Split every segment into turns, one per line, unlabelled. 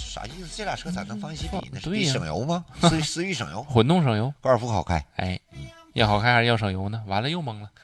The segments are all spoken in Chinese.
啥意思？这俩车咋能放一起比呢？
对呀
省油吗？思域省油，
混动省油，
高尔夫好开。
哎，要好开还是要省油呢？完了又懵了。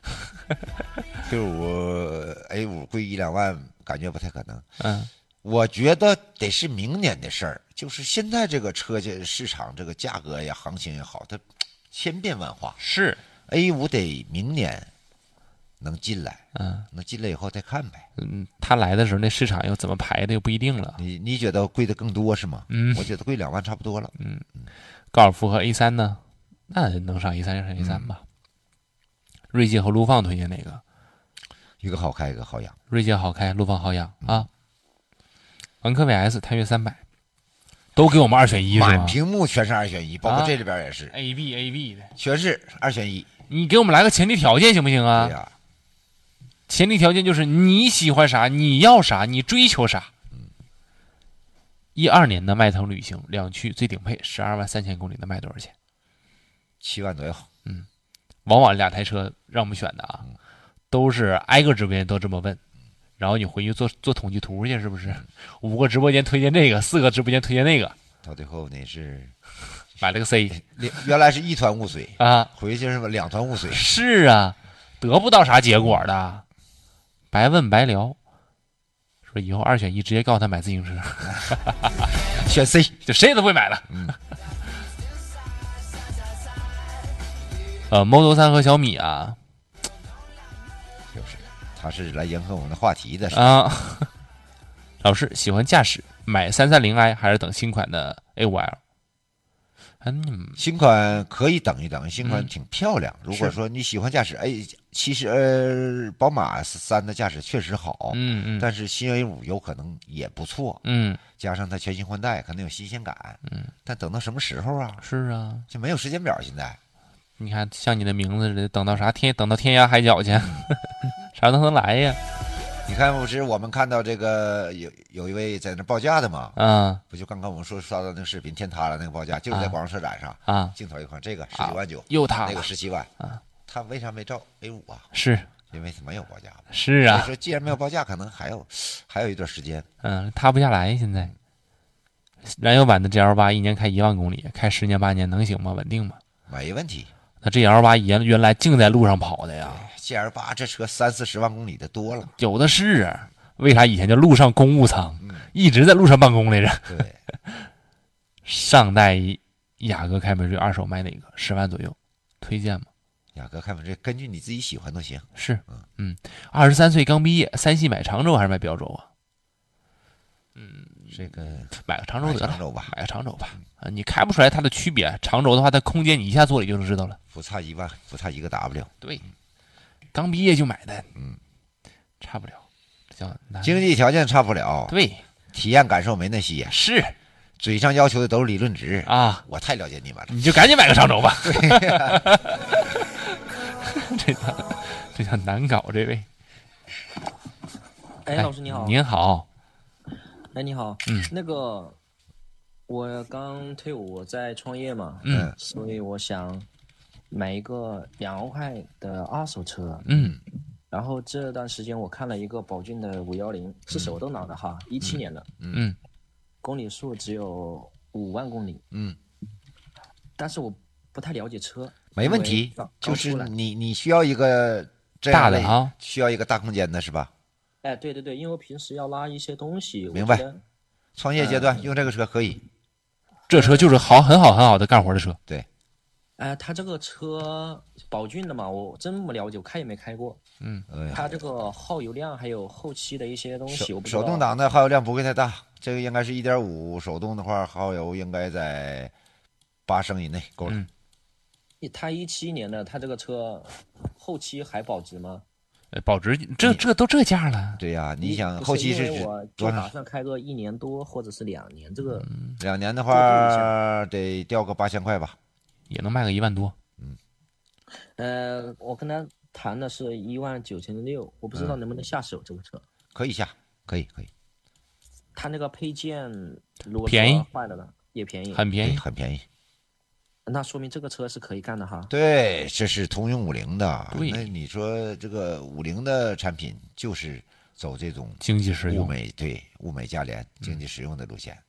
Q5 A5贵1-2万，感觉不太可能。
嗯，
我觉得得是明年的事儿，就是现在这个车市场这个价格呀、行情也好，它千变万化。
是
A5 得明年能进来，
嗯，
能进来以后再看呗。
他来的时候那市场又怎么排的又不一定了。
你觉得贵的更多是吗？我觉得贵2万差不多了。
高尔夫和 A3呢？那能上 A3就上 A3吧。锐界和陆放推荐哪个？
一个好开，一个好养。
锐界好开，陆放好养啊。昂科威 S、探岳300都给我们2选1是吗？
满屏幕全是2选1，包括这里边也是、
AB 的，
全是2选1。
你给我们来个前提条件行不行啊？
对呀，
前提条件就是你喜欢啥，你要啥，你追求啥。12年的迈腾旅行2驱最顶配12万3000公里的卖多少钱
？7万左右。
往往2台车让我们选的啊，都是挨个直播间都这么问，然后你回去做统计图去，是不是？5个直播间推荐这个，4个直播间推荐那个，
到最后呢是
买了个 C
原来是一团雾水
啊，
回去是2团雾水。
是啊，得不到啥结果的，白问白聊。说以后2选1，直接告诉他买自行车，
选 C，
就谁都不会买了。Model 3和小米啊，
就是他是来迎合我们的话题的。
啊，老师喜欢驾驶，买330i 还是等新款的 A5L？
新款可以等一等，新款挺漂亮。如果说你喜欢驾驶，其实宝马3的驾驶确实好，但是新 A5 有可能也不错，加上它全新换代，可能有新鲜感，但等到什么时候啊？
是啊，
就没有时间表。现在
你看，像你的名字似的，等到啥等到天涯海角去，啥都能来呀。
你看，不是我们看到这个有一位在那报价的嘛？不就刚刚我们刷到那个视频天塌了那个报价，就是在广州车展上
啊，
镜头一看，这个19.9万，
又塌了，
那个17万
啊，
他为啥没照 A5 啊？
是
因为他没有报价。
是啊，
所以说既然没有报价，可能还有一段时间。
塌不下来。现在燃油版的 GL8 一年开1万公里，开10年8年能行吗？稳定吗？
没问题。
那 GL8 原来净在路上跑的呀
，GL8 这车30-40万公里的多了，
有的是啊。为啥以前叫路上公务舱，一直在路上办公来着？
对。
上代雅阁凯美瑞二手卖哪个？10万左右，推荐吗？
雅阁凯美瑞根据你自己喜欢都行。
是，23岁刚毕业，3系买长轴还是买标轴啊？
这个
买个长轴得了，
买个长轴吧。
你开不出来它的区别，长轴的话，它空间你一下坐里就能知道了。
不差1万，不差1个 W。
对，刚毕业就买的，差不了。
经济条件差不了，
对，
体验感受没那些，
是
嘴上要求的都是理论值
啊！
我太了解你们了，
你就赶紧买个长轴吧。这叫难搞，这位。
老师你好。
您好。
你好。那个我刚退伍，我在创业嘛，所以我想买一个2万块的2手车，然后这段时间我看了一个宝骏的510，是手动挡的哈，17年的，公里数只有5万公里，但是我不太了解车。
没问题，就是你需要一个这样
大的啊，
需要一个大空间的是吧？
对对对，因为我平时要拉一些东西。
明白。创业阶段用这个车可以，
这车就是很好的干活的车。
对。
它这个车宝骏的嘛，我真不了解，我开也没开过。它这个耗油量还有后期的一些东西，我不知道。
手动挡的耗油量不会太大，这个应该是1.5，手动的话耗油应该在8升以内够了。
它17年的，它这个车后期还保值吗？
保值，这都这价了。
对呀，你想后期是
我就打算开个1年多或者是2年，这个
2年的话得掉个8000块吧，
也能卖个1万多。
我跟他谈的是19600，我不知道能不能下手这个车。
可以下，可以。
他那个配件如果
便宜，
坏了呢也便宜，
很便宜，
很便宜。
那说明这个车是可以干的哈。
对，这是通用50的。
对，
那你说这个50的产品就是走这种
经济实用、
物美价廉、经济实用的路线。